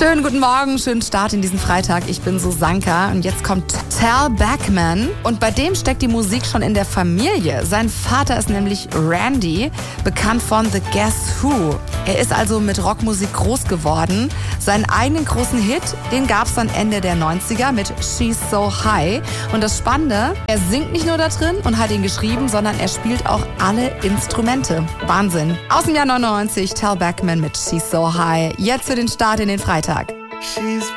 Schönen guten Morgen, schönen Start in diesen Freitag. Ich bin Susanka und jetzt kommt Tal Bachman. Und bei dem steckt die Musik schon in der Familie. Sein Vater ist nämlich Randy, bekannt von The Guess Who. Er ist also mit Rockmusik groß geworden. Seinen eigenen großen Hit, den gab es dann Ende der 90er mit She's So High. Und das Spannende, er singt nicht nur da drin und hat ihn geschrieben, sondern er spielt auch alle Instrumente. Wahnsinn. Aus dem Jahr 99, Tal Bachman mit She's So High. Jetzt für den Start in den Freitag.